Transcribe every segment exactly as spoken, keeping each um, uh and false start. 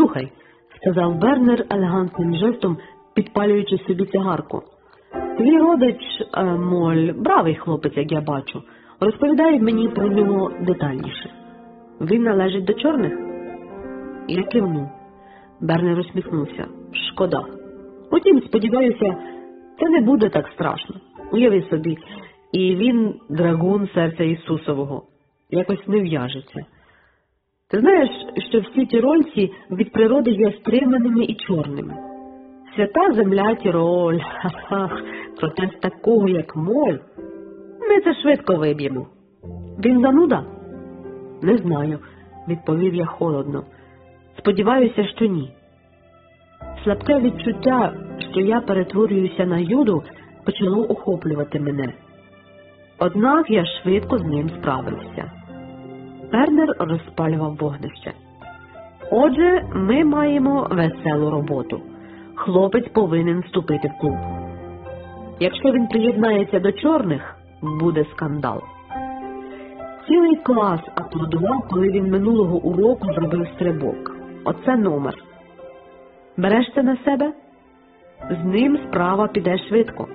Слухай, сказав Бернер елегантним жестом, підпалюючи собі цигарку. Твій родич, е, Моль, бравий хлопець, як я бачу. Розповідай мені про нього детальніше. Він належить до чорних? Я кивнув. Бернер усміхнувся. Шкода. Утім, сподіваюся, це не буде так страшно. Уяви собі, і він драгун серця Ісусового. Якось не в'яжеться. Ти знаєш, що всі тірольці від природи є стриманими і чорними. Свята земля Тіроль, ха-ха, проте з такого, як Моль, ми це швидко виб'ємо. Він зануда? Не знаю, відповів я холодно. Сподіваюся, що ні. Слабке відчуття, що я перетворююся на Юду, почало охоплювати мене. Однак я швидко з ним справився. Бернер розпалював вогнище. Отже, ми маємо веселу роботу. Хлопець повинен вступити в клуб. Якщо він приєднається до чорних, буде скандал. Цілий клас аплодував, коли він минулого уроку зробив стрибок. Оце номер. Береш це на себе? З ним справа піде швидко.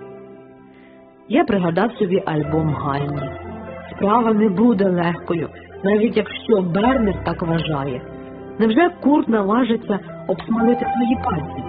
Я пригадав собі альбом Гайні. Справа не буде легкою, навіть якщо Бернер так вважає. Невже Курт наважиться обсмалити свої пальці?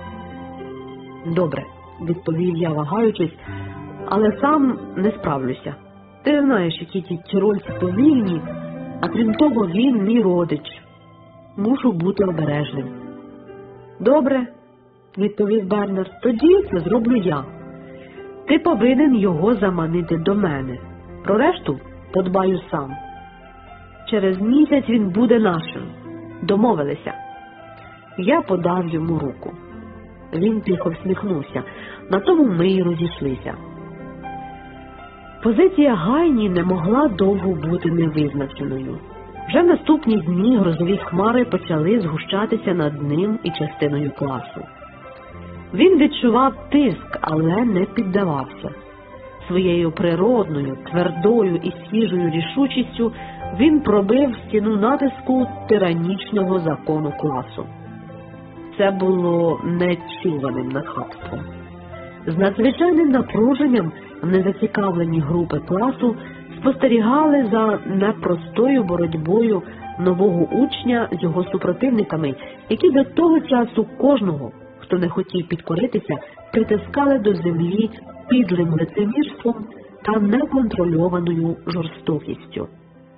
Добре, відповів я, вагаючись, але сам не справлюся. Ти знаєш, які ті тірольці повільні, а крім того, він мій родич. Мушу бути обережним. Добре, відповів Бернер, тоді це зроблю я. Ти повинен його заманити до мене. Про решту подбаю сам. Через місяць він буде нашим. Домовилися. Я подав йому руку. Він тихо всміхнувся. На тому ми й розійшлися. Позиція Гайні не могла довго бути невизначеною. Вже в наступні дні грозові хмари почали згущатися над ним і частиною класу. Він відчував тиск, але не піддавався. Своєю природною, твердою і свіжою рішучістю він пробив стіну натиску тиранічного закону класу. Це було нечуваним нахабством. З надзвичайним напруженням незацікавлені групи класу спостерігали за непростою боротьбою нового учня з його супротивниками, які до того часу кожного, хто не хотів підкоритися, притискали до землі підлим лицемірством та неконтрольованою жорстокістю.